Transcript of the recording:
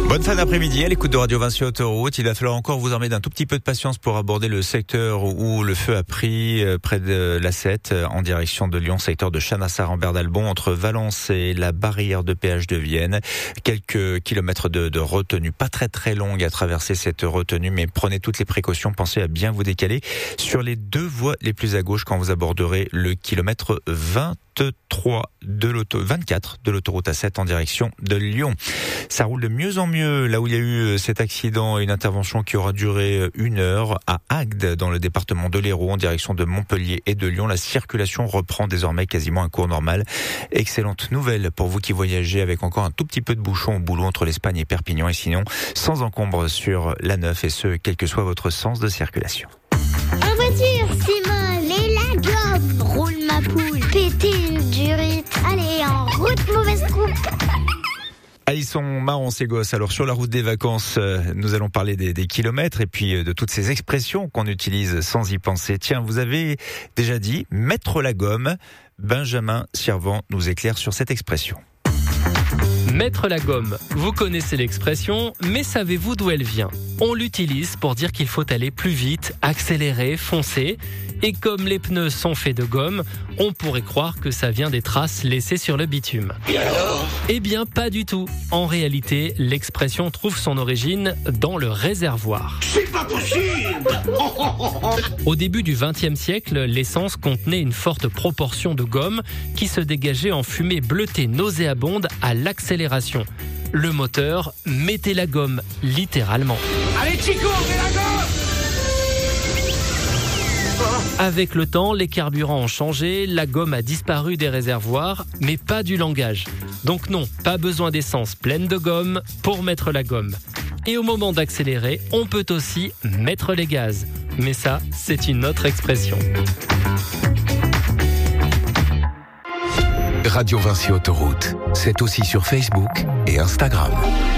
Bonne fin d'après-midi à l'écoute de Radio Vinci Autoroute. Il va falloir encore vous armer d'un tout petit peu de patience pour aborder le secteur où le feu a pris près de l'A7 en direction de Lyon, secteur de Chanassar-Rambert d'Albon entre Valence et la barrière de péage de Vienne. Quelques kilomètres de retenue, pas très longue à traverser cette retenue, mais prenez toutes les précautions, pensez à bien vous décaler sur les deux voies les plus à gauche quand vous aborderez le kilomètre 24 de l'autoroute A7 en direction de Lyon. Ça roule de mieux en mieux là où il y a eu cet accident et une intervention qui aura duré 1 heure à Agde dans le département de l'Hérault en direction de Montpellier et de Lyon. La circulation reprend désormais quasiment un cours normal. Excellente nouvelle pour vous qui voyagez avec encore un tout petit peu de bouchon au boulot entre l'Espagne et Perpignan et sinon sans encombre sur l'A9 et ce quel que soit votre sens de circulation. En voiture, c'est molle et la gomme. Roule ma poule, péter une durite. Allez, en route, mauvaise coupe. Ah, ils sont marrants ces gosses. Alors sur la route des vacances, nous allons parler des kilomètres et puis de toutes ces expressions qu'on utilise sans y penser. Tiens, vous avez déjà dit mettre la gomme. Benjamin Sirvent nous éclaire sur cette expression. Mettre la gomme, vous connaissez l'expression, mais savez-vous d'où elle vient ? On l'utilise pour dire qu'il faut aller plus vite, accélérer, foncer. Et comme les pneus sont faits de gomme, on pourrait croire que ça vient des traces laissées sur le bitume. Et alors ? Eh bien, pas du tout. En réalité, l'expression trouve son origine dans le réservoir. C'est pas possible ! Au début du XXe siècle, l'essence contenait une forte proportion de gomme qui se dégageait en fumée bleutée nauséabonde à l'accélération. Le moteur mettait la gomme, littéralement. Allez Chico, mets la gomme ! Avec le temps, les carburants ont changé, la gomme a disparu des réservoirs, mais pas du langage. Donc non, pas besoin d'essence pleine de gomme pour mettre la gomme. Et au moment d'accélérer, on peut aussi mettre les gaz. Mais ça, c'est une autre expression. Radio Vinci Autoroute, c'est aussi sur Facebook et Instagram.